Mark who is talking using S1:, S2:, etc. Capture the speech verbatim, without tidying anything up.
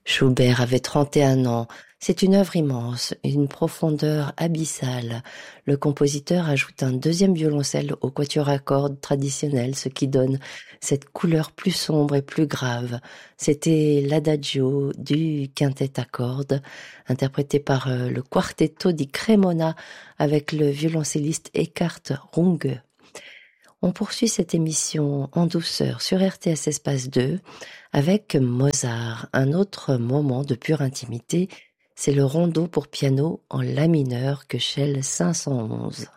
S1: Schubert avait trente et un ans. C'est une œuvre immense, une profondeur abyssale. Le compositeur ajoute un deuxième violoncelle au quatuor à cordes traditionnel, ce qui donne cette couleur plus sombre et plus grave. C'était l'adagio du quintet à cordes, interprété par euh, le Quartetto di Cremona avec le violoncelliste Eckhard Runge. On poursuit cette émission en douceur sur R T S Espace deux avec Mozart, un autre moment de pure intimité, c'est le rondo pour piano en la mineur que Köchel cinq cent onze.